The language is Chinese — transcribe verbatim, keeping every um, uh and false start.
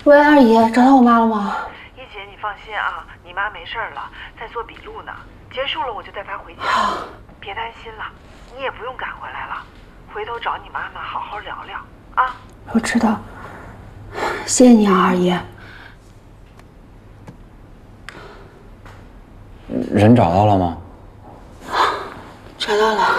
喂，二姨，找到我妈了吗？ 一姐，你放心啊，你妈没事了，在做笔录呢。结束了我就带她回家，别担心了，你也不用赶回来了，回头找你妈妈好好聊聊啊。 我知道，谢谢你啊，二姨。 人找到了吗？ 找到了。